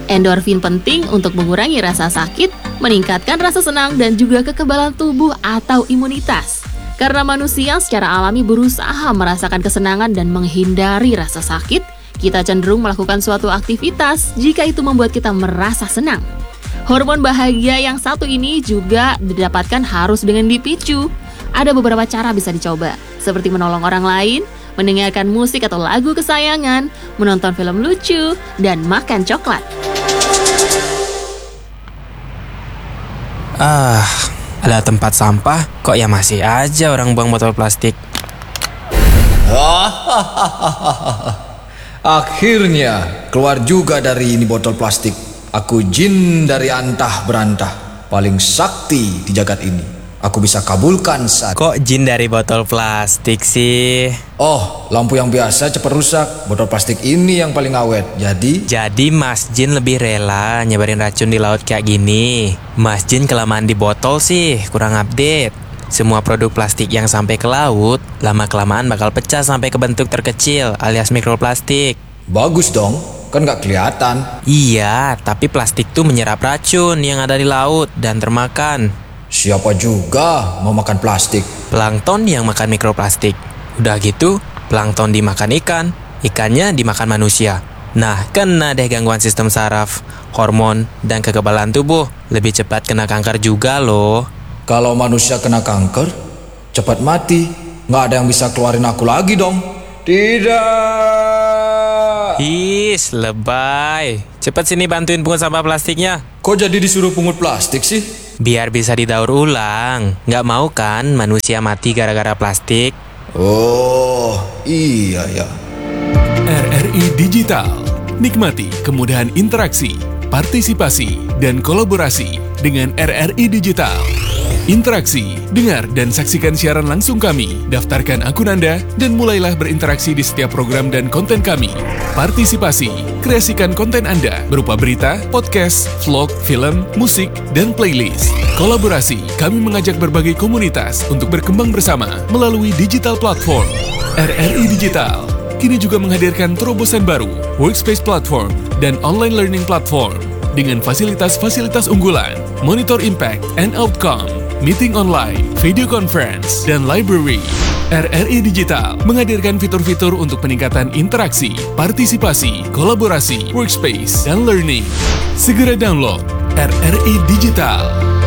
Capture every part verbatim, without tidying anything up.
Endorfin penting untuk mengurangi rasa sakit, meningkatkan rasa senang, dan juga kekebalan tubuh atau imunitas. Karena manusia secara alami berusaha merasakan kesenangan dan menghindari rasa sakit, kita cenderung melakukan suatu aktivitas jika itu membuat kita merasa senang. Hormon bahagia yang satu ini juga didapatkan harus dengan dipicu. Ada beberapa cara bisa dicoba, seperti menolong orang lain, mendengarkan musik atau lagu kesayangan, menonton film lucu, dan makan coklat. Ah, ada tempat sampah, kok ya masih aja orang buang botol plastik. Akhirnya keluar juga dari ini botol plastik. Aku jin dari antah berantah, paling sakti di jagat ini. Aku bisa kabulkan saat... Kok jin dari botol plastik sih? Oh, lampu yang biasa cepat rusak. Botol plastik ini yang paling awet. Jadi... Jadi Mas Jin lebih rela nyebarin racun di laut kayak gini. Mas Jin kelamaan di botol sih, kurang update. Semua produk plastik yang sampai ke laut, lama-kelamaan bakal pecah sampai ke bentuk terkecil alias mikroplastik. Bagus dong, kan gak kelihatan. Iya, tapi plastik tuh menyerap racun yang ada di laut dan termakan. Siapa juga mau makan plastik? Plankton yang makan mikroplastik. Udah gitu, plankton dimakan ikan, ikannya dimakan manusia. Nah, kena deh gangguan sistem saraf, hormon, dan kekebalan tubuh. Lebih cepat kena kanker juga loh. Kalau manusia kena kanker, cepat mati. Nggak ada yang bisa keluarin aku lagi dong. Tidak. Is, lebay. Cepat sini bantuin pungut sampah plastiknya. Kok jadi disuruh pungut plastik sih? Biar bisa didaur ulang. Nggak mau kan manusia mati gara-gara plastik? Oh, iya ya. R R I Digital. Nikmati kemudahan interaksi, partisipasi, dan kolaborasi dengan R R I Digital. Interaksi, dengar dan saksikan siaran langsung kami, daftarkan akun Anda, dan mulailah berinteraksi di setiap program dan konten kami. Partisipasi, kreasikan konten Anda berupa berita, podcast, vlog, film, musik, dan playlist. Kolaborasi, kami mengajak berbagai komunitas untuk berkembang bersama melalui digital platform. R R I Digital kini juga menghadirkan terobosan baru, workspace platform, dan online learning platform dengan fasilitas-fasilitas unggulan, monitor impact and outcome, meeting online, video conference, dan library. R R I Digital menghadirkan fitur-fitur untuk peningkatan interaksi, partisipasi, kolaborasi, workspace, dan learning. Segera download R R I Digital.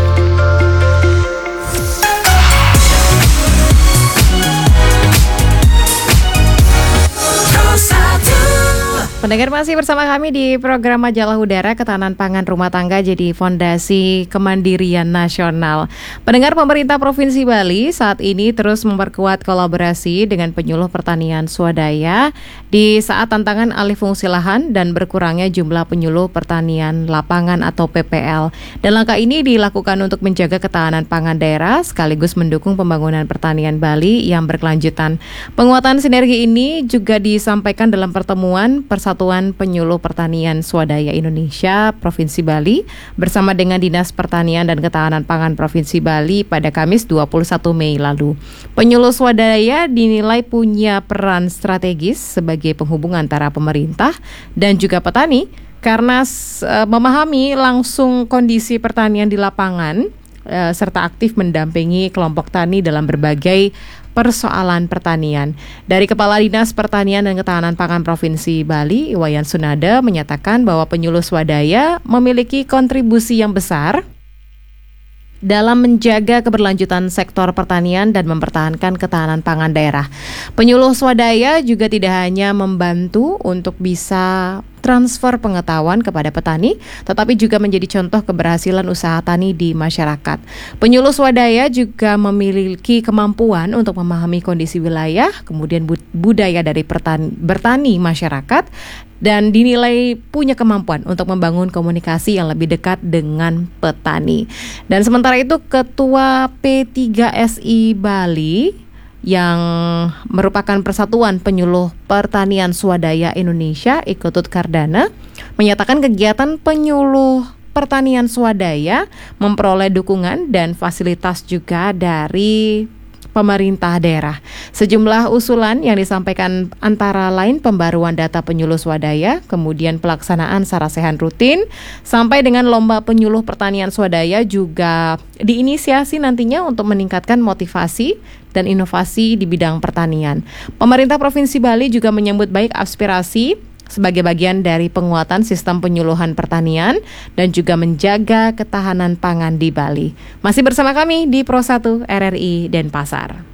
Pendengar masih bersama kami di program Majalah Udara, Ketahanan Pangan Rumah Tangga jadi Fondasi Kemandirian Nasional. Pendengar, pemerintah Provinsi Bali saat ini terus memperkuat kolaborasi dengan penyuluh pertanian swadaya di saat tantangan alih fungsi lahan dan berkurangnya jumlah penyuluh pertanian lapangan atau P P L. Dan langkah ini dilakukan untuk menjaga ketahanan pangan daerah sekaligus mendukung pembangunan pertanian Bali yang berkelanjutan. Penguatan sinergi ini juga disampaikan dalam pertemuan Persatuan Penyuluh Pertanian Swadaya Indonesia Provinsi Bali bersama dengan Dinas Pertanian dan Ketahanan Pangan Provinsi Bali pada Kamis dua puluh satu Mei lalu. Penyuluh swadaya dinilai punya peran strategis sebagai penghubung antara pemerintah dan juga petani karena uh, memahami langsung kondisi pertanian di lapangan uh, serta aktif mendampingi kelompok tani dalam berbagai persoalan pertanian. Dari Kepala Dinas Pertanian dan Ketahanan Pangan Provinsi Bali, Iwayan Sunada, menyatakan bahwa penyuluh swadaya memiliki kontribusi yang besar dalam menjaga keberlanjutan sektor pertanian dan mempertahankan ketahanan pangan daerah. Penyuluh swadaya juga tidak hanya membantu untuk bisa transfer pengetahuan kepada petani, tetapi juga menjadi contoh keberhasilan usaha tani di masyarakat. Penyuluh swadaya juga memiliki kemampuan untuk memahami kondisi wilayah, kemudian budaya dari pertani, bertani masyarakat, dan dinilai punya kemampuan untuk membangun komunikasi yang lebih dekat dengan petani. Dan sementara itu, Ketua P tiga S I Bali yang merupakan Persatuan Penyuluh Pertanian Swadaya Indonesia, Iketut Kardana, menyatakan kegiatan penyuluh pertanian swadaya memperoleh dukungan dan fasilitas juga dari pemerintah daerah. Sejumlah usulan yang disampaikan antara lain pembaruan data penyuluh swadaya, kemudian pelaksanaan sarasehan rutin, sampai dengan lomba penyuluh pertanian swadaya juga diinisiasi nantinya untuk meningkatkan motivasi dan inovasi di bidang pertanian. Pemerintah Provinsi Bali juga menyambut baik aspirasi sebagai bagian dari penguatan sistem penyuluhan pertanian dan juga menjaga ketahanan pangan di Bali. Masih bersama kami di Pro satu R R I Denpasar.